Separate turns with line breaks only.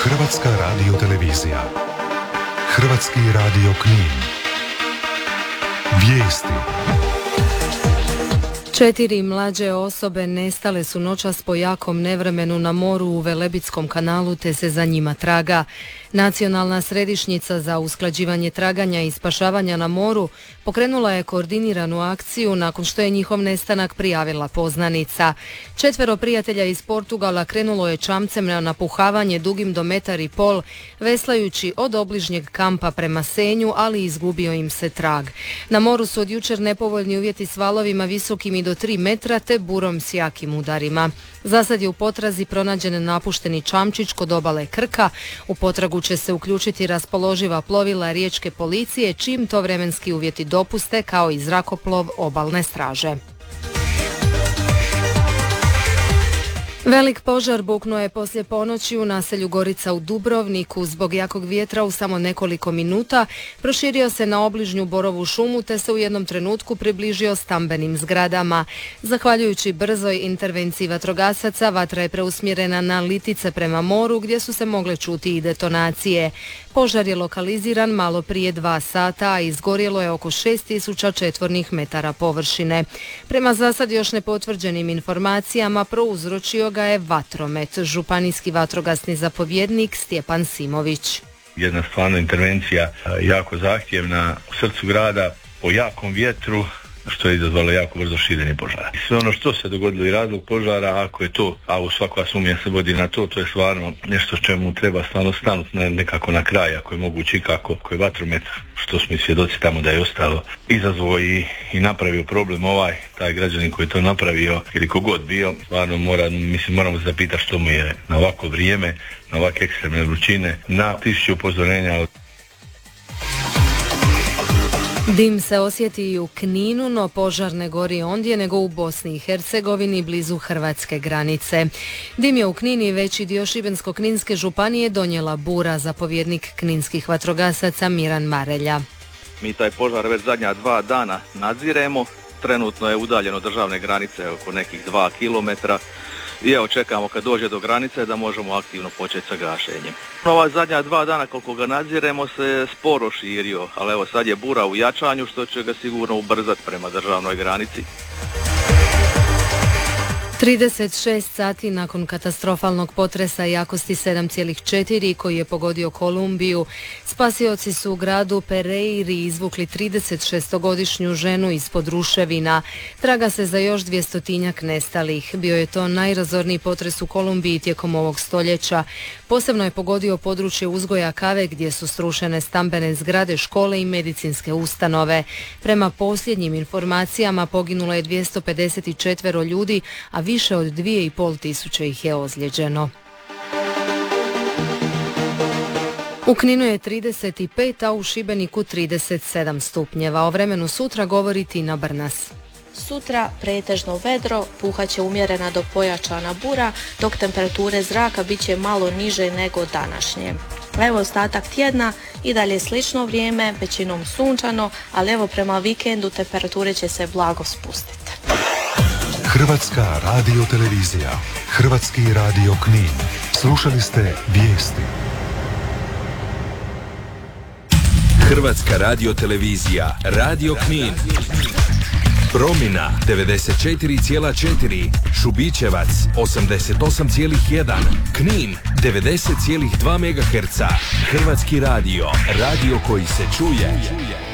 Hrvatska radiotelevizija. Hrvatski radio Knin. Vijesti.
4 mlađe osobe nestale su noćas po jakom nevremenu na moru u Velebitskom kanalu, te se za njima traga. Nacionalna središnjica za usklađivanje traganja i spašavanja na moru pokrenula je koordiniranu akciju nakon što je njihov nestanak prijavila poznanica. 4 prijatelja iz Portugala krenulo je čamcem na napuhavanje dugim do 1,5 metra, veslajući od obližnjeg kampa prema Senju, ali izgubio im se trag. Na moru su od jučer nepovoljni uvjeti s valovima visokim i do 3 metra te burom s jakim udarima. Zasad je u potrazi pronađen napušteni čamčić kod obale Krka. U potragu će se uključiti raspoloživa plovila riječke policije čim to vremenski uvjeti dopuste, kao i zrakoplov obalne straže. Velik požar buknuo je poslije ponoći u naselju Gorica u Dubrovniku. Zbog jakog vjetra u samo nekoliko minuta proširio se na obližnju borovu šumu te se u jednom trenutku približio stambenim zgradama. Zahvaljujući brzoj intervenciji vatrogasaca, vatra je preusmjerena na Litice prema moru gdje su se mogle čuti i detonacije. Požar je lokaliziran malo prije 2 sata, a izgorjelo je oko 6000 četvornih metara površine. Prema zasad još nepotvrđenim informacijama prouzročio ga je vatromet. Županijski vatrogasni zapovjednik Stjepan Simović.
Jedna stvarno intervencija jako zahtjevna u srcu grada po jakom vjetru, što je izazvalo jako brzo širenje požara. I sve ono što se dogodilo i razlog požara, ako je to, a u svaka sumnja se vodi na to je stvarno nešto čemu treba stvarno stanuti nekako na kraj, ako je moguće, kako je vatromet, što smo i svjedoci tamo da je ostalo, izazvao i napravio problem taj građanin koji je to napravio ili kogod bio, stvarno moramo se zapitati što mu je na ovako vrijeme, na ovakve ekstremne vrućine, na 1000 upozorenja.
Dim se osjeti i u Kninu, no požar ne gori ondje nego u Bosni i Hercegovini blizu hrvatske granice. Dim je u Knini veći dio Šibensko-kninske županije donijela bura, zapovjednik kninskih vatrogasaca Miran Marelja.
Mi taj požar već zadnja 2 dana nadziremo, trenutno je udaljeno državne granice oko nekih 2 kilometra. I evo čekamo kad dođe do granice da možemo aktivno početi sa gašenjem. Ova zadnja 2 dana koliko ga nadziremo se sporo širio, ali evo sad je bura u jačanju što će ga sigurno ubrzati prema državnoj granici.
36 sati nakon katastrofalnog potresa jakosti 7,4 koji je pogodio Kolumbiju, spasioci su u gradu Pereiri izvukli 36-godišnju ženu ispod ruševina. Traga se za još 200-tinjak nestalih. Bio je to najrazorniji potres u Kolumbiji tijekom ovog stoljeća. Posebno je pogodio područje uzgoja kave gdje su srušene stambene zgrade, škole i medicinske ustanove. Prema posljednjim informacijama poginulo je 254 ljudi, a više od 2500 ih je ozlijeđeno. U Kninu je 35, a u Šibeniku 37 stupnjeva. O vremenu sutra govori Tina Brnas.
Sutra pretežno vedro, puhaće umjerena do pojačana bura, dok temperature zraka bit će malo niže nego današnje. Evo ostatak tjedna i dalje slično vrijeme, većinom sunčano, ali evo prema vikendu temperature će se blago spustiti.
Hrvatska radiotelevizija. Hrvatski radio Knin. Slušali ste vijesti.
Hrvatska radiotelevizija. Radio Knin. Promina 94,4, Šubićevac 88,1, Knin 90,2 MHz. Hrvatski radio, radio koji se čuje.